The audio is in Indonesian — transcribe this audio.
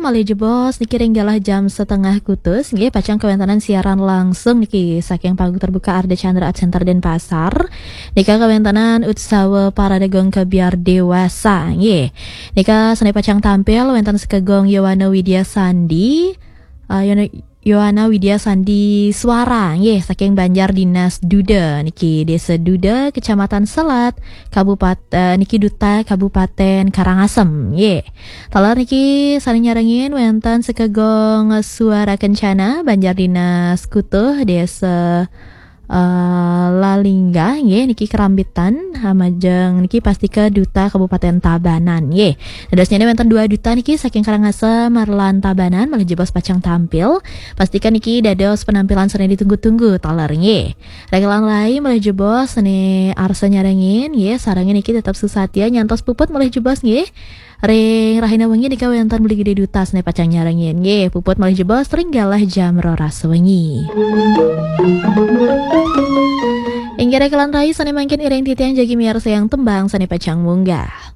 malih jebos niki ringgalah jam setengah kutus nggih pacang kawentanan siaran langsung niki saking panggung terbuka Arda Chandra Art Center Denpasar. Nika kawentanan utsawa para dagang kebiar dewasa nggih. Nika senai pacang tampil wenten sekegong Yowana Widya Sandi Yohana Widya Sandi Suara nggih saking Banjar Dinas Duda niki Desa Duda Kecamatan Selat Kabupaten niki Duta Kabupaten Karangasem nggih. Talar niki saling nyarengin wenten sekegong Suara Kencana Banjar Dinas Kutuh Desa Lalingga nggih niki Kerambitan hamajeng niki pasti ke Duta Kabupaten Tabanan nggih. Dadosnya wonten 2 duta niki saking Karangasem Marlan Tabanan malah jebos pacang tampil. Pastikan niki dados penampilan seni ditunggu-tunggu taler nggih. Regelan lain malah jebos seni arsa nyarengin nggih sarengin niki tetap susatya nyantos puput malah jebos nggih. Ring rahina wengi nika wonten beli gede duta seni pacang nyarengin nggih puput malah jebos ringgalah jam 12 wengi. Inggih rekelan rai sani mangkin ireng titian jagi miar sayang tembang sani pacang munggah.